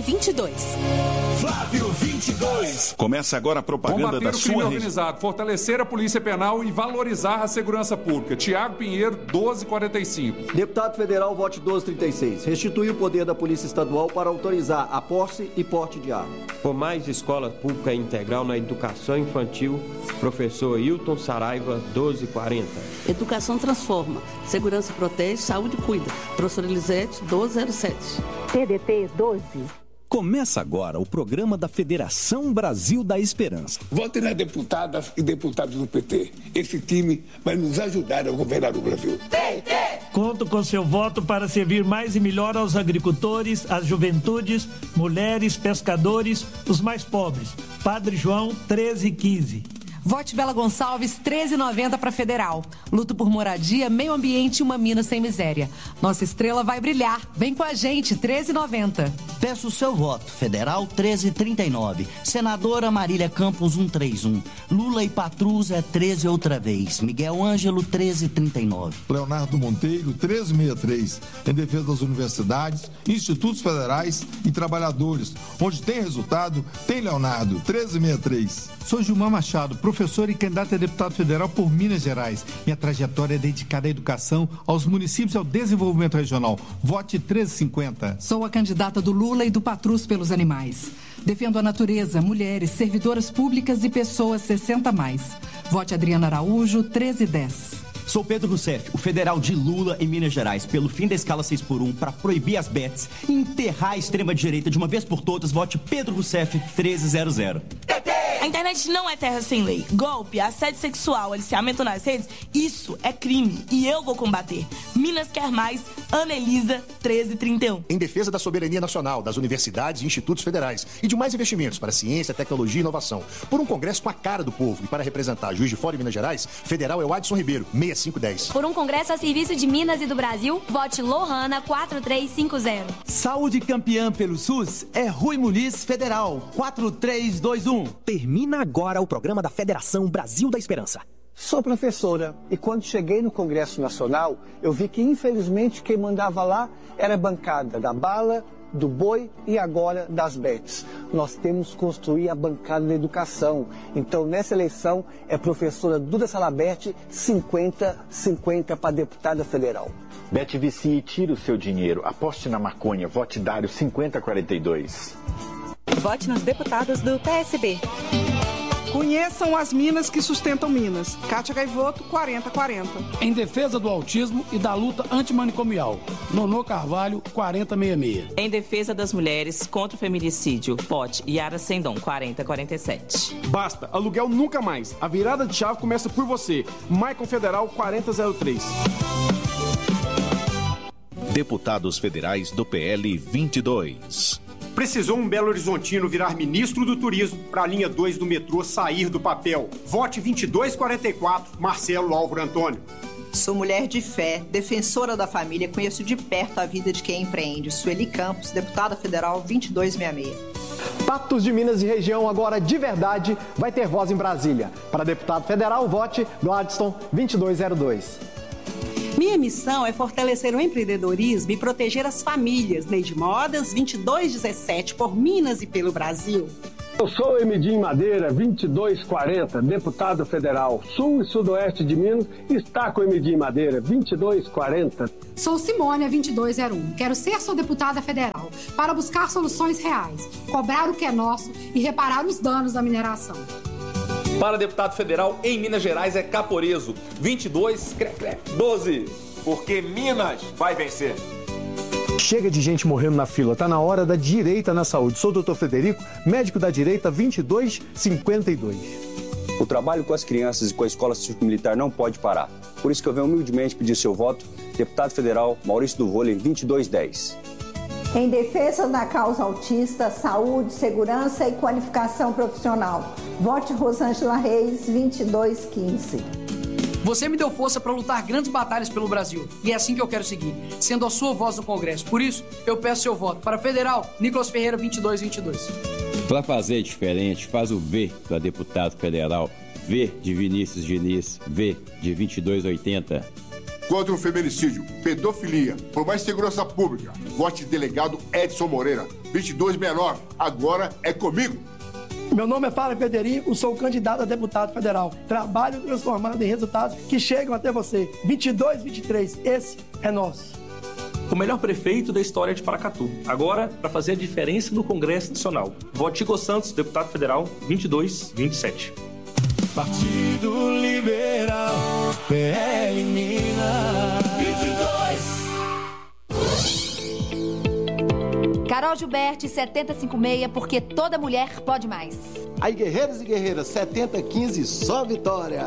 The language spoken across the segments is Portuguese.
22. Flávio 22. Começa agora a propaganda da Combater o crime sua organizado, fortalecer a polícia penal e valorizar a segurança pública. Tiago Pinheiro, 1245. Deputado federal, vote 1236. Restituir o poder da Polícia Estadual para autorizar a posse e porte de arma. Por mais escola pública integral na educação infantil, professor Hilton Saraiva, 1240. Educação transforma, segurança protege, saúde cuida. Professor Elisete, 1207. TDT 12. Começa agora o programa da Federação Brasil da Esperança. Vote nas deputadas e deputados do PT. Esse time vai nos ajudar a governar o Brasil. Conto com seu voto para servir mais e melhor aos agricultores, às juventudes, mulheres, pescadores, os mais pobres. Padre João, 1315. Vote Bela Gonçalves, 13,90 para Federal. Luto por moradia, meio ambiente e uma mina sem miséria. Nossa estrela vai brilhar. Vem com a gente, 13,90. Peço o seu voto. Federal, 13,39. Senadora Marília Campos, 131. Lula e Patrus é 13 outra vez. Miguel Ângelo, 13,39. Leonardo Monteiro, 13,63. Em defesa das universidades, institutos federais e trabalhadores. Onde tem resultado, tem Leonardo, 13,63. Sou Gilmar Machado, professor e candidato a deputado federal por Minas Gerais. Minha trajetória é dedicada à educação, aos municípios e ao desenvolvimento regional. Vote 1350. Sou a candidata do Lula e do Patrus pelos animais. Defendo a natureza, mulheres, servidoras públicas e pessoas 60+. Vote Adriana Araújo, 1310. Sou Pedro Rousseff, o federal de Lula em Minas Gerais, pelo fim da escala 6x1, para proibir as bets e enterrar a extrema-direita de uma vez por todas. Vote Pedro Rousseff, 1300. A internet não é terra sem lei. Golpe, assédio sexual, aliciamento nas redes, isso é crime e eu vou combater. Minas quer mais, Ana Elisa, 1331. Em defesa da soberania nacional, das universidades e institutos federais e de mais investimentos para ciência, tecnologia e inovação. Por um congresso com a cara do povo e para representar Juiz de Fora e Minas Gerais, federal é o Adson Ribeiro, 6510. Por um congresso a serviço de Minas e do Brasil, vote Lohana, 4350. Saúde campeã pelo SUS é Rui Muniz Federal, 4321. Termina agora o programa da Federação Brasil da Esperança. Sou professora e quando cheguei no Congresso Nacional, eu vi que infelizmente quem mandava lá era a bancada da bala, do boi e agora das bets. Nós temos que construir a bancada da educação. Então nessa eleição é professora Duda Salabert, 50-50 para deputada federal. Bet vicie e tira o seu dinheiro. Aposte na maconha. Vote Dário 5042. Vote nos deputados do PSB. Conheçam as minas que sustentam Minas. Cátia Gaivoto, 4040. Em defesa do autismo e da luta antimanicomial. Nonô Carvalho, 4066. Em defesa das mulheres contra o feminicídio. Vote Yara Sendon, 4047. Basta, aluguel nunca mais. A virada de chave começa por você. Maicon Federal, 4003. Deputados federais do PL 22. Precisou um Belo Horizontino virar ministro do Turismo para a linha 2 do metrô sair do papel. Vote 2244, Marcelo Álvaro Antônio. Sou mulher de fé, defensora da família, conheço de perto a vida de quem empreende. Sueli Campos, deputada federal 2266. Patos de Minas e região agora de verdade vai ter voz em Brasília. Para deputado federal, vote Gladstone 2202. Minha missão é fortalecer o empreendedorismo e proteger as famílias. Neide Modas, 2217, por Minas e pelo Brasil. Eu sou Emidim Madeira, 2240, deputado federal. Sul e sudoeste de Minas está com Emidim Madeira, 2240. Sou Simônia, 2201. Quero ser sua deputada federal para buscar soluções reais, cobrar o que é nosso e reparar os danos da mineração. Para deputado federal em Minas Gerais é Caporeso, 2212. Porque Minas vai vencer. Chega de gente morrendo na fila, tá na hora da direita na saúde. Sou o Dr. Frederico, médico da direita 2252. O trabalho com as crianças e com a escola cívico-militar não pode parar. Por isso que eu venho humildemente pedir seu voto, deputado federal Maurício do Vôlei 2210. Em defesa da causa autista, saúde, segurança e qualificação profissional. Vote Rosângela Reis, 2215. Você me deu força para lutar grandes batalhas pelo Brasil. E é assim que eu quero seguir, sendo a sua voz no Congresso. Por isso, eu peço seu voto. Para Federal, Nicolas Ferreira, 2222. Para fazer diferente, faz o V da deputado federal. V de Vinícius Diniz. V de 2280. contra o feminicídio, pedofilia, por mais segurança pública. Vote delegado Edson Moreira, 2269. Agora é comigo. Meu nome é Fábio Federico, sou candidato a deputado federal. Trabalho transformado em resultados que chegam até você. 2223, esse é nosso. O melhor prefeito da história de Paracatu. Agora, para fazer a diferença no Congresso Nacional. Vote Igor Santos, deputado federal, 2227. Partido Liberal, PL Minas 22. Carol Gilberti, 7056, porque toda mulher pode mais. Aí, guerreiros e guerreiras, 7015, só vitória.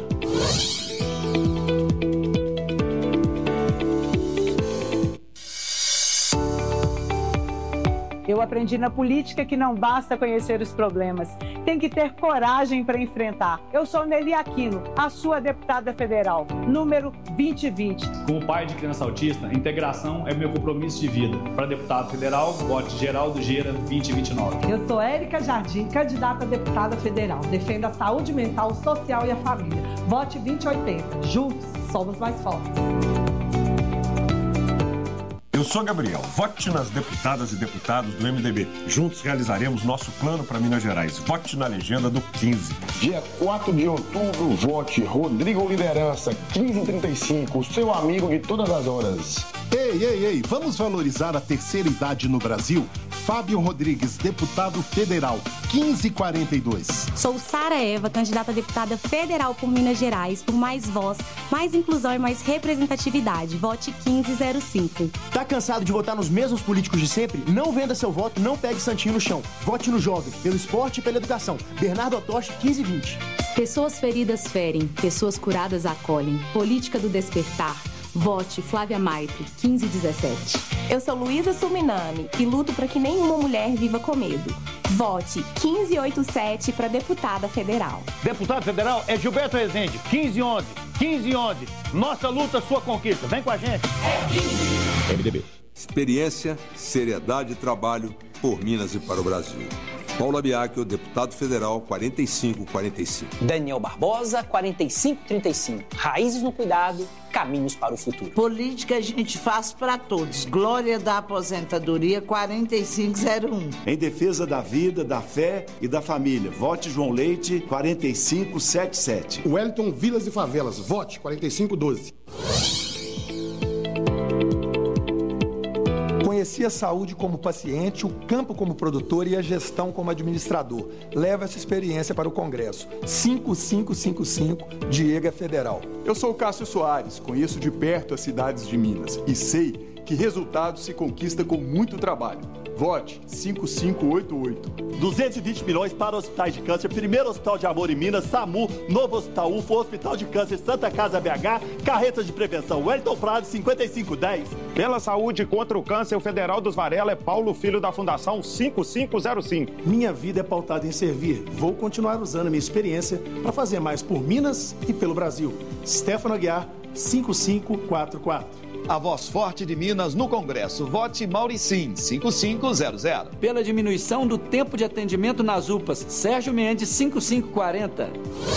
Eu aprendi na política que não basta conhecer os problemas, tem que ter coragem para enfrentar. Eu sou Nelly Aquino, a sua deputada federal, número 2020. Como pai de criança autista, integração é meu compromisso de vida. Para deputado federal, vote Geraldo Geira, 2029. Eu sou Érica Jardim, candidata a deputada federal. Defendo a saúde mental, social e a família. Vote 2080. Juntos, somos mais fortes. Eu sou Gabriel. Vote nas deputadas e deputados do MDB. Juntos realizaremos nosso plano para Minas Gerais. Vote na legenda do 15. Dia 4 de outubro, vote Rodrigo Liderança, 1535, o seu amigo de todas as horas. Ei, vamos valorizar a terceira idade no Brasil? Fábio Rodrigues, deputado federal, 1542. Sou Sara Eva, candidata a deputada federal por Minas Gerais, por mais voz, mais inclusão e mais representatividade. Vote 1505. Tá cansado de votar nos mesmos políticos de sempre? Não venda seu voto, não pegue santinho no chão. Vote no jovem, pelo esporte e pela educação. Bernardo Otoshi, 1520. Pessoas feridas ferem, pessoas curadas acolhem. Política do despertar. Vote Flávia Maitre, 1517. Eu sou Luísa Suminami e luto para que nenhuma mulher viva com medo. Vote 1587 para deputada federal. Deputado federal é Gilberto Rezende, 1511. 1511. Nossa luta, sua conquista. Vem com a gente. MDB. Experiência, seriedade e trabalho por Minas e para o Brasil. Paula Biacchio, deputado federal, 4545. Daniel Barbosa, 4535. Raízes no cuidado, caminhos para o futuro. Política a gente faz para todos. Glória da aposentadoria, 4501. Em defesa da vida, da fé e da família. Vote João Leite, 4577. Wellington Vilas e Favelas, vote 4512. Conheci a saúde como paciente, o campo como produtor e a gestão como administrador. Leva essa experiência para o Congresso. 5555, Diego é Federal. Eu sou o Cássio Soares, conheço de perto as cidades de Minas e sei que resultados se conquista com muito trabalho. Vote 5588. 220 milhões para hospitais de câncer, primeiro hospital de amor em Minas, SAMU, novo hospital UFO, hospital de câncer Santa Casa BH, carretas de prevenção Wellington Prado 5510. Pela saúde contra o câncer, o Federal dos Varela é Paulo Filho da Fundação 5505. Minha vida é pautada em servir. Vou continuar usando a minha experiência para fazer mais por Minas e pelo Brasil. Stefano Aguiar 5544. A voz forte de Minas no Congresso. Vote Mauricim, 5500. Pela diminuição do tempo de atendimento nas UPAs, Sérgio Mendes, 5540.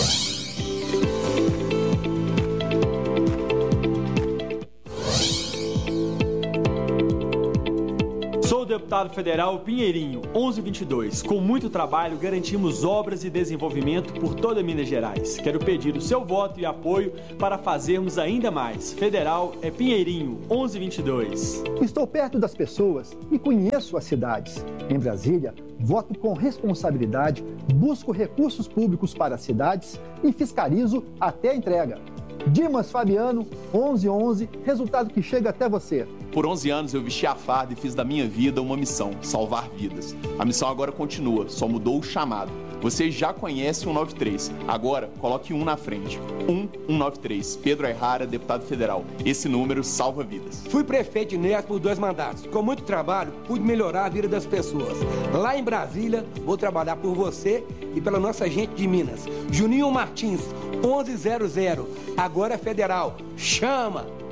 Sou o deputado federal Pinheirinho, 1122. Com muito trabalho, garantimos obras e desenvolvimento por toda Minas Gerais. Quero pedir o seu voto e apoio para fazermos ainda mais. Federal é Pinheirinho, 1122. Estou perto das pessoas e conheço as cidades. Em Brasília, voto com responsabilidade, busco recursos públicos para as cidades e fiscalizo até a entrega. Dimas Fabiano, 1111, resultado que chega até você. Por 11 anos eu vesti a farda e fiz da minha vida uma missão, salvar vidas. A missão agora continua, só mudou o chamado. Você já conhece 193, agora coloque 1 na frente. 193, Pedro Ayrara, deputado federal. Esse número salva vidas. Fui prefeito de Neto por 2 mandatos. Com muito trabalho, pude melhorar a vida das pessoas. Lá em Brasília, vou trabalhar por você e pela nossa gente de Minas. Juninho Martins, 1100, agora é federal. Chama!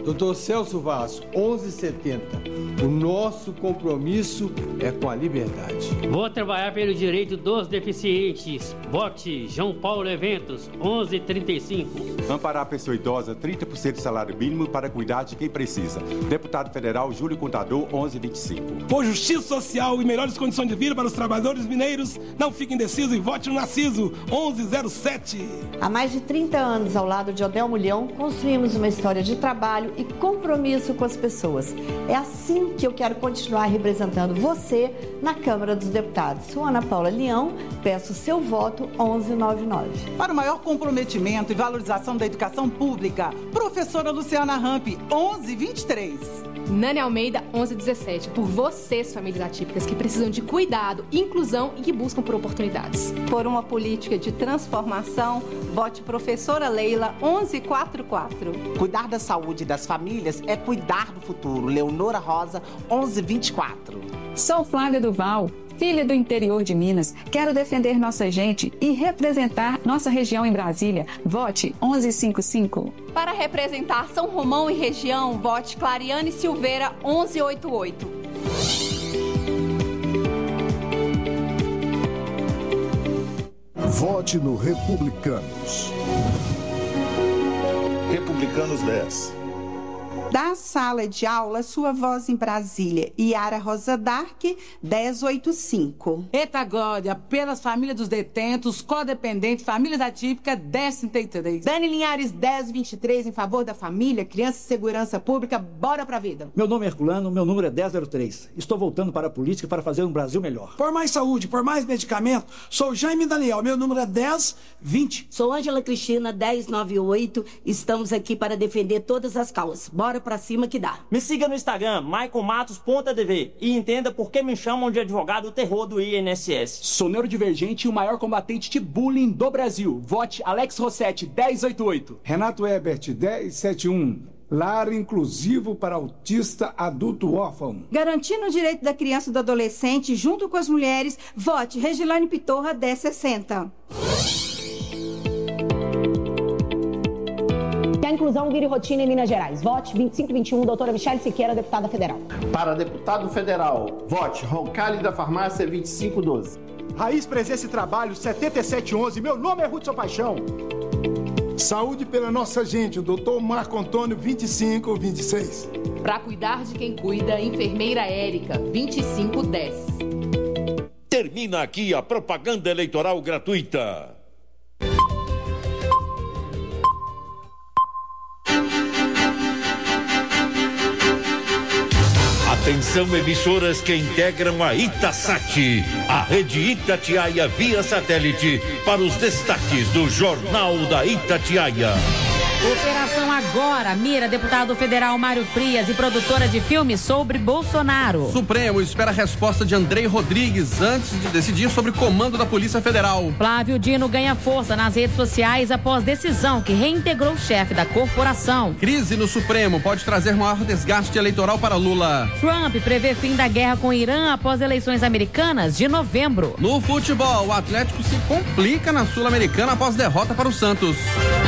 Dr. Celso Vaz, 1170. O nosso compromisso é com a liberdade. Vou trabalhar pelo direito dos deficientes. Vote João Paulo Eventos, 1135. Amparar a pessoa idosa, 30% do salário mínimo para cuidar de quem precisa. Deputado Federal Júlio Contador, 1125. Por justiça social e melhores condições de vida para os trabalhadores mineiros, não fique indeciso e vote no Narciso, 1107. Há mais de 30 anos, ao lado de Odel Mulhão, construímos uma história de trabalho e compromisso com as pessoas. É assim que eu quero continuar representando você na Câmara dos Deputados. Sou Ana Paula Leão, peço seu voto 1199. Para o maior comprometimento e valorização da educação pública, professora Luciana Ramp, 1123. Nani Almeida, 1117. Por vocês, famílias atípicas, que precisam de cuidado, inclusão e que buscam por oportunidades. Por uma política de transformação, vote professora Leila, 1144. Cuidar da saúde das famílias é cuidar do futuro. Leonora Rosa, 1124. Sou Flávia Duval, filha do interior de Minas. Quero defender nossa gente e representar nossa região em Brasília. Vote 1155. Para representar São Romão e região, vote Clariane Silveira, 1188. Vote no Republicanos. Republicanos 10. Da sala de aula, sua voz em Brasília. Yara Rosa Dark, 1085. Eita glória, pelas famílias dos detentos, codependentes, famílias atípicas, 1033. Dani Linhares, 1023, em favor da família, criança e segurança pública, bora pra vida. Meu nome é Herculano, meu número é 1003. Estou voltando para a política para fazer um Brasil melhor. Por mais saúde, por mais medicamento, sou Jaime Daniel, meu número é 1020. Sou Ângela Cristina, 1098. Estamos aqui para defender todas as causas. Bora pra cima que dá. Me siga no Instagram, maiconmatos.adv, e entenda por que me chamam de advogado terror do INSS. Sou neurodivergente e o maior combatente de bullying do Brasil. Vote Alex Rossetti, 1088. Renato Ebert, 1071. Lar inclusivo para autista adulto órfão. Garantindo o direito da criança e do adolescente, junto com as mulheres, vote Regilane Pitorra, 1060. Que a inclusão vire rotina em Minas Gerais. Vote 2521, doutora Michele Siqueira, deputada federal. Para deputado federal, vote Roncalli da Farmácia, 2512. Raiz Presença e Trabalho, 7711. Meu nome é Hudson Paixão. Saúde pela nossa gente, o doutor Marco Antônio, 2526. Para cuidar de quem cuida, enfermeira Érica, 2510. Termina aqui a propaganda eleitoral gratuita. Atenção, emissoras que integram a Itasat, a rede Itatiaia via satélite, para os destaques do Jornal da Itatiaia. Operação Agora mira deputado federal Mário Frias e produtora de filmes sobre Bolsonaro. Supremo espera a resposta de Andrei Rodrigues antes de decidir sobre o comando da Polícia Federal. Flávio Dino ganha força nas redes sociais após decisão que reintegrou o chefe da corporação. Crise no Supremo pode trazer maior desgaste eleitoral para Lula. Trump prevê fim da guerra com o Irã após eleições americanas de novembro. No futebol, o Atlético se complica na Sul-Americana após derrota para o Santos.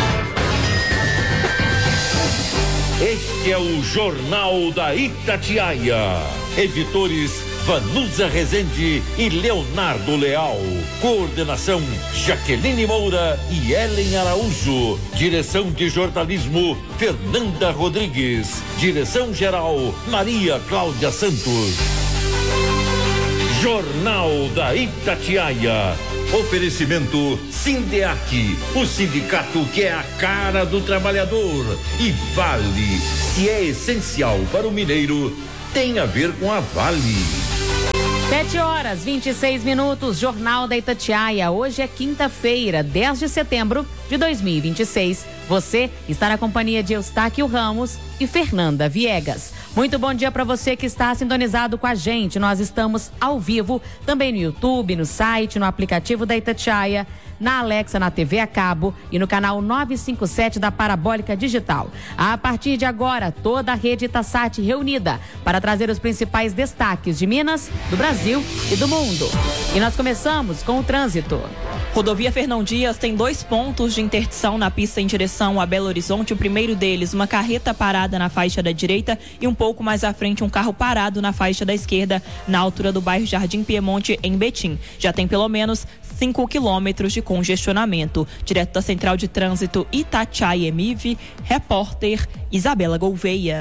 Este é o Jornal da Itatiaia. Editores Vanusa Rezende e Leonardo Leal. Coordenação Jaqueline Moura e Ellen Araújo. Direção de jornalismo Fernanda Rodrigues. Direção-geral Maria Cláudia Santos. Jornal da Itatiaia. Oferecimento Sindeac, o sindicato que é a cara do trabalhador. E Vale, se é essencial para o mineiro, tem a ver com a Vale. 7h26, Jornal da Itatiaia. Hoje é quinta-feira, 10 de setembro de 2026. Você está na companhia de Eustáquio Ramos e Fernanda Viegas. Muito bom dia para você que está sintonizado com a gente. Nós estamos ao vivo, também no YouTube, no site, no aplicativo da Itatiaia, na Alexa, na TV a cabo e no canal 957 da Parabólica Digital. A partir de agora, toda a rede Itasat reunida para trazer os principais destaques de Minas, do Brasil e do mundo. E nós começamos com o trânsito. Rodovia Fernão Dias tem 2 pontos de interdição na pista em direção a Belo Horizonte. O primeiro deles, uma carreta parada na faixa da direita e um pouco mais à frente um carro parado na faixa da esquerda, na altura do bairro Jardim Piemonte, em Betim. Já tem pelo menos 5 quilômetros de congestionamento. Direto da Central de Trânsito Itatiaia-Emive, repórter Isabela Gouveia.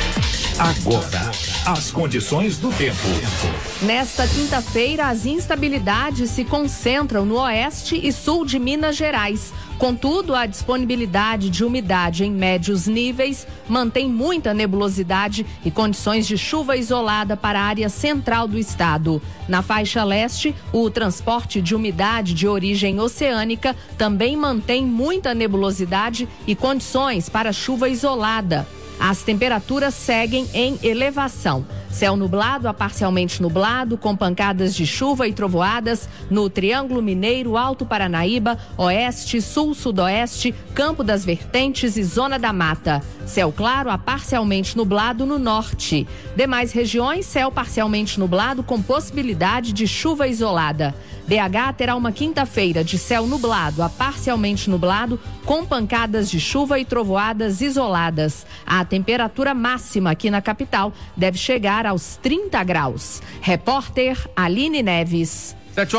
Agora, as condições do tempo. Nesta quinta-feira, as instabilidades se concentram no oeste e sul de Minas Gerais. Contudo, a disponibilidade de umidade em médios níveis mantém muita nebulosidade e condições de chuva isolada para a área central do estado. Na faixa leste, o transporte de umidade de origem oceânica também mantém muita nebulosidade e condições para chuva isolada. As temperaturas seguem em elevação. Céu nublado a parcialmente nublado, com pancadas de chuva e trovoadas no Triângulo Mineiro, Alto Paranaíba, Oeste, Sul, Sudoeste, Campo das Vertentes e Zona da Mata. Céu claro a parcialmente nublado no norte. Demais regiões, céu parcialmente nublado com possibilidade de chuva isolada. BH terá uma quinta-feira de céu nublado a parcialmente nublado, com pancadas de chuva e trovoadas isoladas. A temperatura máxima aqui na capital deve chegar aos 30 graus. Repórter Aline Neves.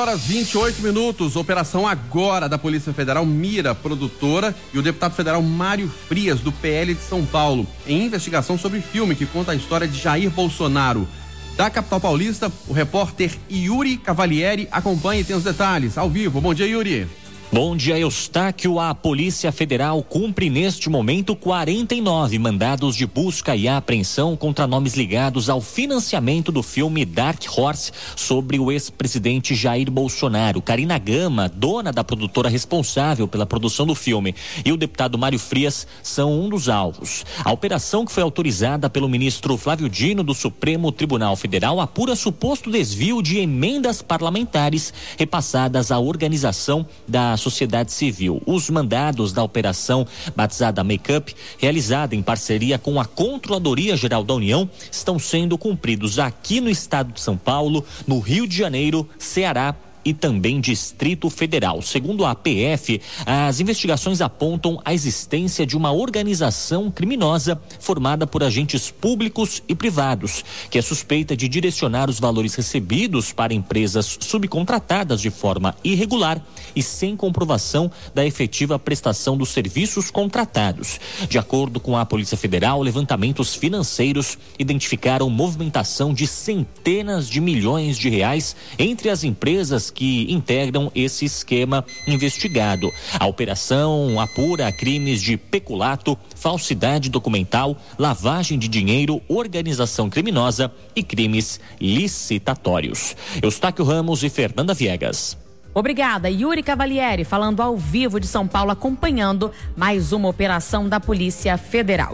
7h28. Operação Agora da Polícia Federal mira a produtora e o deputado federal Mário Frias, do PL de São Paulo, em investigação sobre filme que conta a história de Jair Bolsonaro. Da capital paulista, o repórter Yuri Cavalieri acompanha e tem os detalhes ao vivo. Bom dia, Yuri. Bom dia, Eustáquio. A Polícia Federal cumpre neste momento 49 mandados de busca e apreensão contra nomes ligados ao financiamento do filme Dark Horse sobre o ex-presidente Jair Bolsonaro. Karina Gama, dona da produtora responsável pela produção do filme, e o deputado Mário Frias são um dos alvos. A operação, que foi autorizada pelo ministro Flávio Dino do Supremo Tribunal Federal, apura suposto desvio de emendas parlamentares repassadas à organização da sociedade civil. Os mandados da operação, batizada Make-up, realizada em parceria com a Controladoria Geral da União, estão sendo cumpridos aqui no estado de São Paulo, no Rio de Janeiro, Ceará e também Distrito Federal. Segundo a PF, as investigações apontam a existência de uma organização criminosa formada por agentes públicos e privados, que é suspeita de direcionar os valores recebidos para empresas subcontratadas de forma irregular e sem comprovação da efetiva prestação dos serviços contratados. De acordo com a Polícia Federal, levantamentos financeiros identificaram movimentação de centenas de milhões de reais entre as empresas que integram esse esquema investigado. A operação apura crimes de peculato, falsidade documental, lavagem de dinheiro, organização criminosa e crimes licitatórios. Eustáquio Ramos e Fernanda Viegas. Obrigada, Yuri Cavalieri, falando ao vivo de São Paulo, acompanhando mais uma operação da Polícia Federal.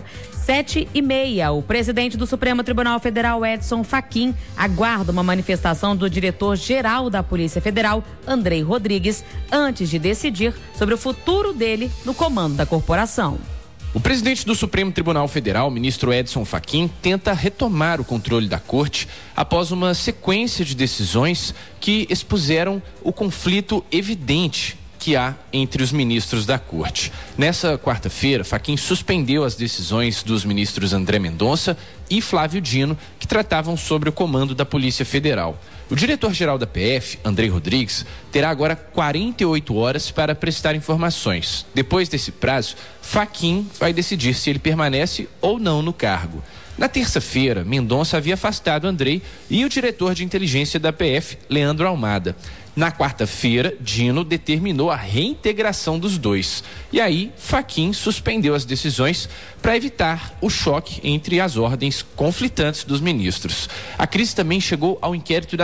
7h30, o presidente do Supremo Tribunal Federal, Edson Fachin, aguarda uma manifestação do diretor-geral da Polícia Federal, Andrei Rodrigues, antes de decidir sobre o futuro dele no comando da corporação. O presidente do Supremo Tribunal Federal, ministro Edson Fachin, tenta retomar o controle da corte após uma sequência de decisões que expuseram o conflito evidente que há entre os ministros da corte. Nessa quarta-feira, Fachin suspendeu as decisões dos ministros André Mendonça e Flávio Dino, que tratavam sobre o comando da Polícia Federal. O diretor-geral da PF, Andrei Rodrigues, terá agora 48 horas para prestar informações. Depois desse prazo, Fachin vai decidir se ele permanece ou não no cargo. Na terça-feira, Mendonça havia afastado Andrei e o diretor de inteligência da PF, Leandro Almada. Na quarta-feira, Dino determinou a reintegração dos dois. E aí, Fachin suspendeu as decisões para evitar o choque entre as ordens conflitantes dos ministros. A crise também chegou ao inquérito da